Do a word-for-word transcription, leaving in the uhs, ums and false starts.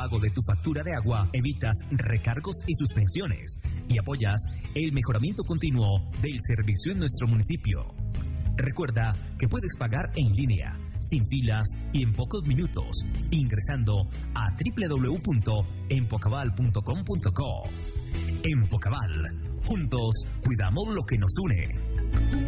pago de tu factura de agua, evitas recargos y suspensiones y apoyas el mejoramiento continuo del servicio en nuestro municipio. Recuerda que puedes pagar en línea, sin filas y en pocos minutos, ingresando a doble u doble u doble u punto empocabal punto com punto co. Empocabal, juntos cuidamos lo que nos une.